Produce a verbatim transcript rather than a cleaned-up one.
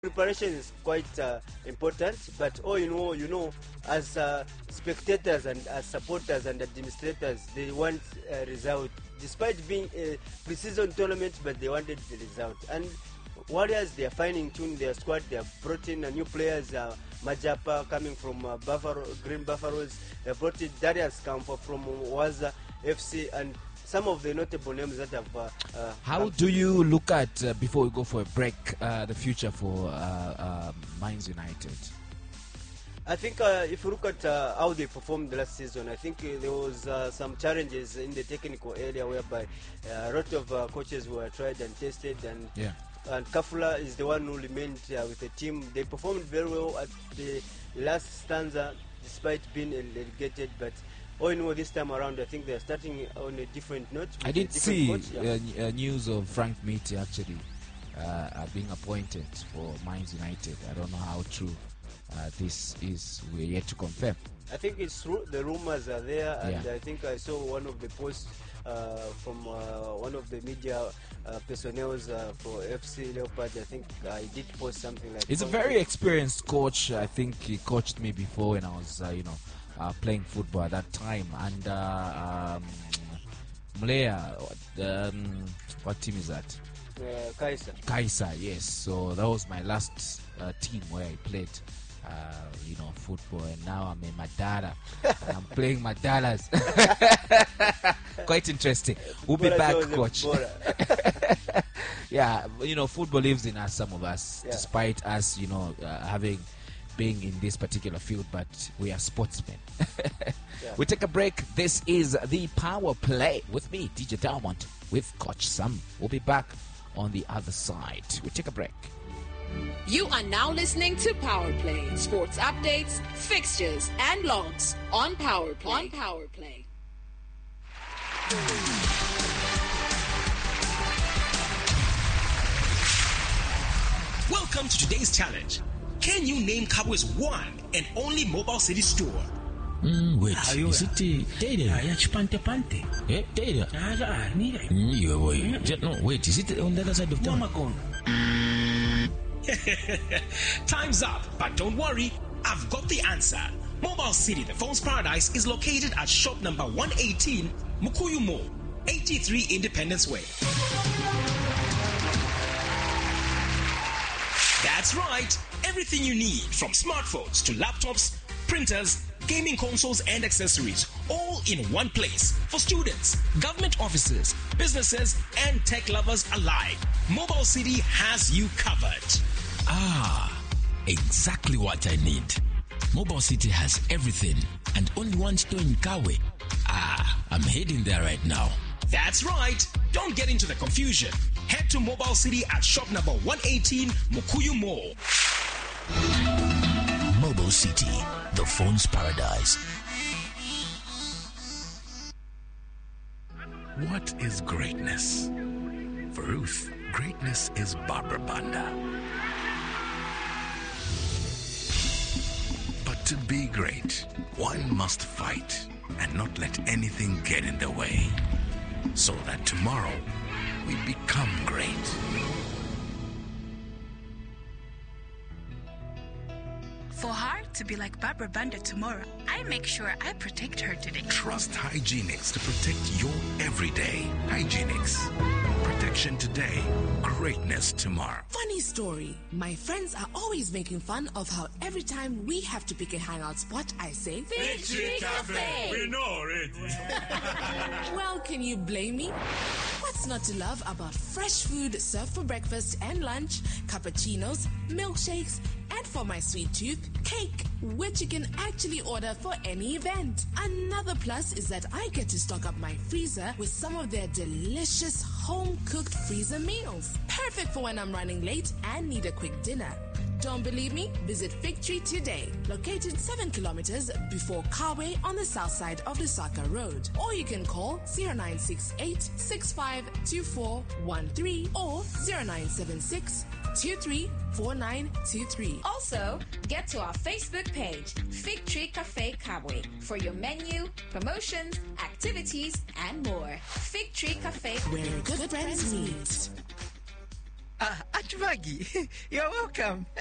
preparation is quite uh, important, but all in all, you know, as uh, spectators and as supporters and administrators, they want a result. Despite being a pre-season tournament, but they wanted the result. And Warriors, they are fine-tuned their squad. They have brought in uh, new players. Uh, Majapa coming from uh, Buffalo, Green Buffaloes. They brought in Darius Campo from Waza F C, and some of the notable names that have. Uh, uh, How do you look at, uh, before we go for a break, uh, the future for uh, uh, Mines United? I think uh, if you look at uh, how they performed last season, I think uh, there was uh, some challenges in the technical area whereby uh, a lot of uh, coaches were tried and tested, and yeah. and Kafula is the one who remained uh, with the team. They performed very well at the last stanza despite being relegated, but all in all, this time around, I think they're starting on a different note. I did see coach, yeah. uh, uh, news of Frank Mitty actually uh, uh, being appointed for Mines United. I don't know how true uh, this is. We're yet to confirm. I think it's true. The rumors are there, and Yeah. I think I saw one of the posts uh, from uh, one of the media uh, personnel uh, for F C Leopard. I think I did post something like. He's a very experienced coach. I think he coached me before when I was, uh, you know, uh, playing football at that time. And uh, um, Mlea, um, what team is that? Uh, Kaisa. Kaisa, yes. So that was my last uh, team where I played. Uh, you know, football, and now I'm in Madara. And I'm playing Madaras. Quite interesting. We'll be back, coach. Yeah, you know, football lives in us, some of us, Yeah. despite us, you know, uh, having being in this particular field, but we are sportsmen. Yeah. We take a break. This is the Power Play with me, D J Diamond, with Coach Sam. We'll be back on the other side. We take a break. You are now listening to Power Play. Sports updates, fixtures, and logs on Power Play. On Power Play. Welcome to today's challenge. Can you name Kabwe's one and only Mobile City store? Mm, wait, Ayo, is it the Data? Aya chipante pante. Eh, Data? Aja ni. Mm, yeah, wait. Just, no, wait, is it on the other side of town? Wamagon. Time's up, but don't worry, I've got the answer. Mobile City, the phone's paradise, is located at shop number one eighteen, Mukuyu Mall, eighty-three Independence Way. That's right, everything you need, from smartphones to laptops, printers, gaming consoles and accessories, all in one place for students, government offices, businesses, and tech lovers alike. Mobile City has you covered. Ah, exactly what I need. Mobile City has everything and only one store in Kawe. Ah, I'm heading there right now. That's right. Don't get into the confusion. Head to Mobile City at shop number one eighteen, Mukuyu Mall. Mobile City, the phone's paradise. What is greatness? For Ruth, greatness is Barbara Banda. But to be great, one must fight and not let anything get in the way, so that tomorrow we become great. For her to be like Barbara Banda tomorrow, I make sure I protect her today. Trust Hygienix to protect your everyday. Hygienix. Protection today, greatness tomorrow. Funny story. My friends are always making fun of how every time we have to pick a hangout spot, I say, Victory Cafe! We know already. Well, can you blame me? What's not to love about fresh food served for breakfast and lunch, cappuccinos, milkshakes, and for my sweet tooth, cake, which you can actually order for any event. Another plus is that I get to stock up my freezer with some of their delicious home-cooked freezer meals. Perfect for when I'm running late and need a quick dinner. Don't believe me? Visit Fig Tree today, located seven kilometers before Kawe on the south side of the Saka Road. Or you can call zero nine six eight, six five two four one three or zero nine seven six, two three four nine two three. Also, get to our Facebook page, Fig Tree Cafe Kabwe, for your menu, promotions, activities, and more. Fig Tree Cafe, where good friends meet. Ah, Aunt Maggie, you're welcome.